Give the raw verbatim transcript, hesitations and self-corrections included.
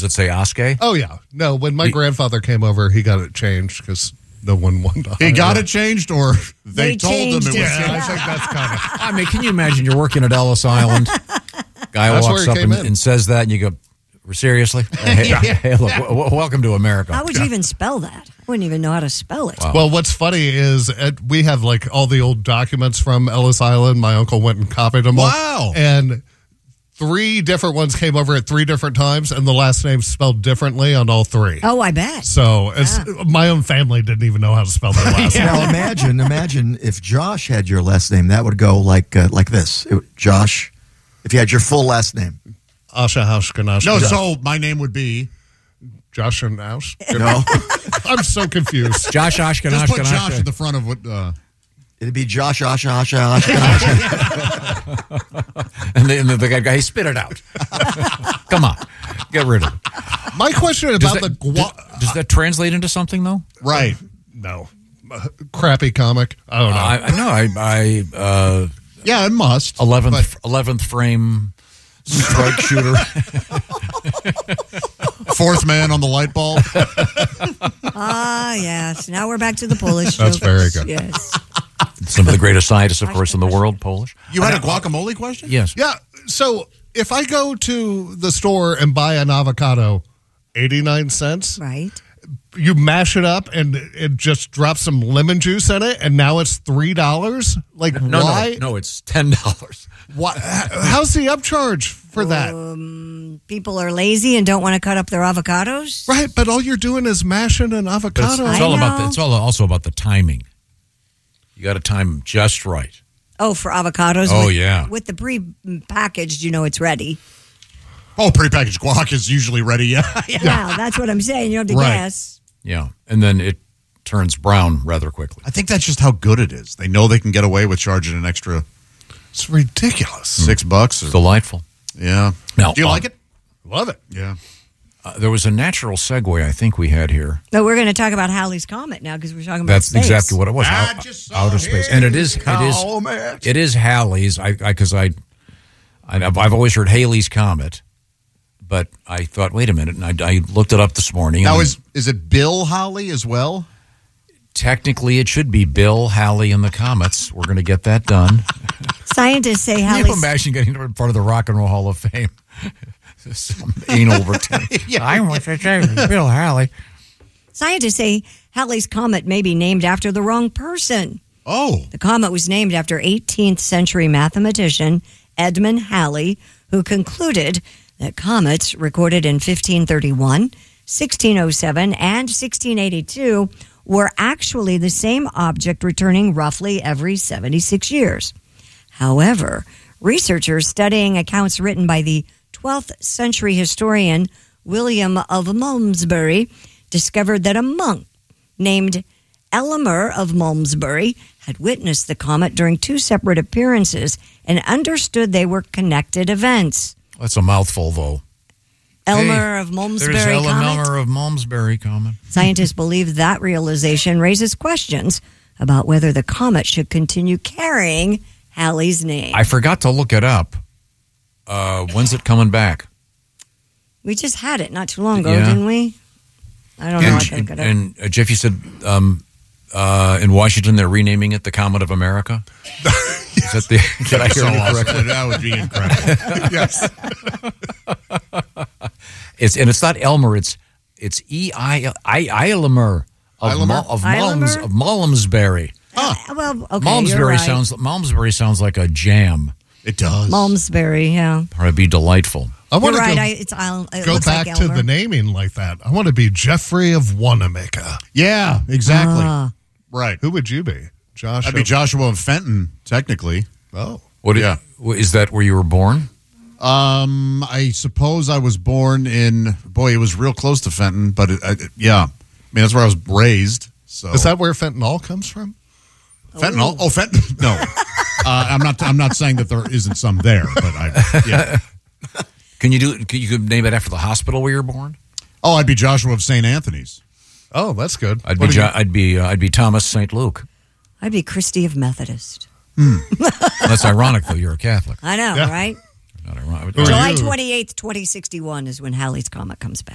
Does it say Oskay? Oh, yeah. No, when my He- grandfather came over, he got it changed because no one wanted to He hire got it. it changed, or they, They told him it changed was. it. Yeah, I Yeah. think that's kind of... I mean, can you imagine you're working at Ellis Island? Guy That's walks where up he came and, in. and says that, and you go, seriously? Hey, hey, look, w- w- welcome to America. How would you even spell that? I wouldn't even know how to spell it. Well, what's funny is uh, we have like all the old documents from Ellis Island. My uncle went and copied them all. Wow. And three different ones came over at three different times, and the last name spelled differently on all three. Oh, I bet. So it's, my own family didn't even know how to spell their last name. Now imagine, imagine if Josh had your last name, that would go like uh, like this. It, would- Josh, if you had your full last name. Asha Haushkanash. No, so my name would be. Josh and Aush. No, I'm so confused. Josh Oshkosh. Just put Josh at the front of what. Uh, it'd be Josh, Asha, Asha, Asha. And the, and the guy, hey, spit it out. Come on. Get rid of it. My question Does about that, the gua- does, does that translate into something, though? right. no Uh, crappy comic. I don't know. I, I know. I, I uh, Yeah, it must. eleventh, but eleventh frame strike shooter. fourth man on the light bulb. Ah, yes. Now we're back to the Polish. That's jokes. very good. Yes. Some of the greatest scientists, of course, in the world, Polish. You had a guacamole question? Yes. Yeah. So if I go to the store and buy an avocado, eighty-nine cents, Right. you mash it up and it just drops some lemon juice in it, and now it's three dollars? Like, No, why? no, no, it's ten dollars. Why? How's the upcharge for that? People are lazy and don't want to cut up their avocados. Right, but all you're doing is mashing an But it's, avocado. it's I all about know. the, it's all also about the timing. You got to time them just right. Oh, for avocados? Oh, with, yeah. With the pre-packaged, you know it's ready. Oh, prepackaged guac is usually ready. Yeah. Yeah, that's what I'm saying. You have to Right. guess. Yeah, and then it turns brown rather quickly. I think that's just how good it is. They know they can get away with charging an extra It's ridiculous. six bucks. Or, Delightful. yeah. Now, Do you uh, like it? Love it. Yeah. Uh, there was a natural segue I think we had here. No, we're going to talk about Halley's Comet now because we're talking about That's space. exactly what it was. I Out- just saw outer space, and it is it is Comet. it is Halley's. I because I, I I've I've always heard Halley's Comet, but I thought, wait a minute, and I, I looked it up this morning. Now, and is is it Bill Holly as well? technically it should be Bill Halley and the Comets. We're going to get that done. Scientists say Can you Halley's... imagine getting part of the Rock and Roll Hall of Fame? Some anal return. I want to say Bill Halley. Scientists say Halley's Comet may be named after the wrong person. Oh. The comet was named after eighteenth century mathematician Edmund Halley, who concluded that comets recorded in fifteen thirty-one, sixteen oh seven, and sixteen eighty-two were actually the same object returning roughly every seventy-six years. However, researchers studying accounts written by the twelfth century historian William of Malmesbury discovered that a monk named Elemer of Malmesbury had witnessed the comet during two separate appearances and understood they were connected events. That's a mouthful, though. Elmer Hey, of Malmesbury There's Ellen comet. Elmer of Malmesbury comet. Scientists believe that realization raises questions about whether the comet should continue carrying Halley's name. I forgot to look it up. Uh, when's it coming back? we just had it not too long ago, Yeah. didn't we? I don't know. I And, can look it up. and uh, Jeff, you said um, uh, in Washington they're renaming it the Comet of America. Is that the? Did I hear So you awesome. correctly? That would be incredible. Yes. It's and it's not Elmer. It's it's E I I Eilemer of Eilemer? Mal, of Malms Eilemer? of Malmesbury. Uh, well, okay, Malmesbury you're right. sounds Malmesbury sounds like a jam. It does. Malmesbury, yeah. Probably be delightful. I want You're to right. go, I, it's Isle, it go looks back like to Elmer. the naming like that. I want to be Jeffrey of Wanamaker. Yeah, exactly. Ah. Right. Who would you be? Josh? I'd be of- Joshua of Fenton, technically. Oh. What? Yeah. Is that where you were born? Um, I suppose I was born in, boy, it was real close to Fenton, but it, it, yeah. I mean, that's where I was raised. So Is that where fentanyl comes from? fentanyl? Oh, Fenton? No. uh, I'm not I'm not saying that there isn't some there, but I, yeah. Can you do? Can you could name it after the hospital where you were born? Oh, I'd be Joshua of Saint Anthony's. Oh, that's good. I'd What be do you- jo- I'd be uh, I'd be Thomas Saint Luke. I'd be Christy of Methodist. That's ironic though. You're a Catholic. I know, Yeah. right? Not ironic. Who are July you? twenty-eighth, twenty sixty-one is when Halley's Comet comes back.